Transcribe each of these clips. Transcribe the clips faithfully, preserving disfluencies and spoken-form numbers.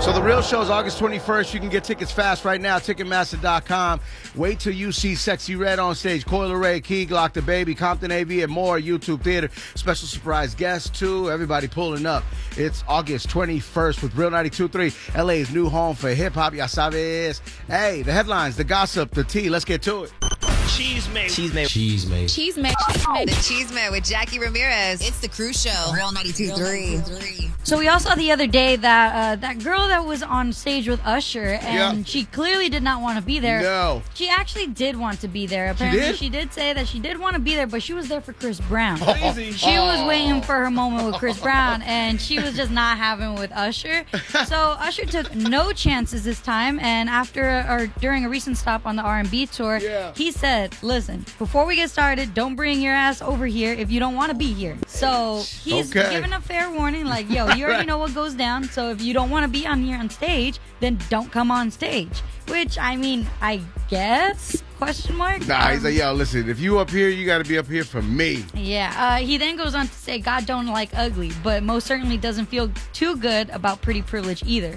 So the real show is August twenty-first. You can get tickets fast right now, Ticketmaster dot com. Wait till you see Sexy Red on stage, Coil Ray, Key Glock, The Baby, Compton A V, and more. YouTube Theater. Special surprise guests, too. Everybody pulling up. It's August twenty-first with Real ninety-two point three, L A's new home for hip-hop. Ya sabes. Hey, the headlines, the gossip, the tea. Let's get to it. Cheese mate. Cheese mate. Cheese mate. Cheese mate. The Cheese Mate with Jackie Ramirez. It's the Cruise Show. Real ninety-two point three. So we all saw the other day that uh, that girl that was on stage with Usher, and Yeah. she clearly did not want to be there. No. She actually did want to be there. Apparently, did? she did say that she did want to be there, but she was there for Chris Brown. Crazy. She was waiting for her moment with Chris Brown, and she was just not having it with Usher. So Usher took no chances this time, and after or during a recent stop on the R and B tour, Yeah. he said, "Listen, before we get started, don't bring your ass over here if you don't want to be here." So he's Okay. giving a fair warning, like, yo, you already Right. know what goes down. So if you don't want to be on here on stage, then don't come on stage. Which, I mean, I guess, question mark? Nah, he's Um, like, yo, listen, if you up here, you got to be up here for me. Yeah, uh, he then goes on to say God don't like ugly, but most certainly doesn't feel too good about pretty privilege either.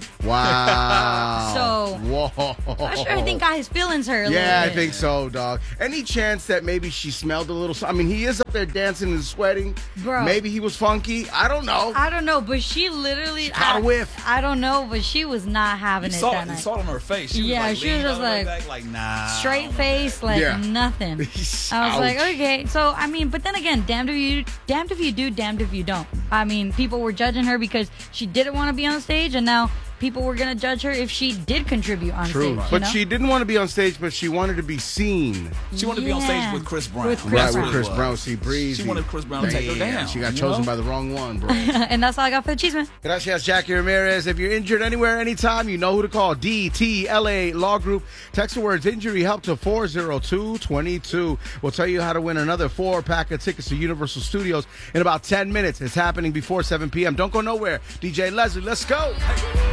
Wow. So, Whoa. Usher, I think, got his feelings hurt a Yeah, little I bit. think so, dog. Any chance that maybe she smelled a little? I mean, he is up there dancing and sweating. Bro. Maybe he was funky. I don't know. I don't know, but she literally... caught a I- whiff. I don't know, but she was not having You it saw, that you night. saw it on her face. She Yeah, was like, she was leaned just all the way like- back, like, nah. Straight face, like Yeah. nothing. I was like, Ouch. okay. So, I mean, but then again, damned if you, damned if you do, damned if you don't. I mean, people were judging her because she didn't want to be on stage, and now people were gonna judge her if she did contribute on True. stage. you But know? she didn't want to be on stage, but she wanted to be seen. She wanted to be on Yeah. stage with Chris Brown. With Chris Right, That's with what it Chris was. Brown. See, breezy. She wanted Chris Brown to take her Damn, down. She got you chosen know? by the wrong one, bro. and that's all I got for the cheese man. Gracias, Jackie Ramirez. If you're injured anywhere, anytime, you know who to call. D T L A Law Group. Text the words injury help to four zero two two two. We'll tell you how to win another four-pack of tickets to Universal Studios in about ten minutes. It's happening before seven p.m. Don't go nowhere. D J Leslie, let's go.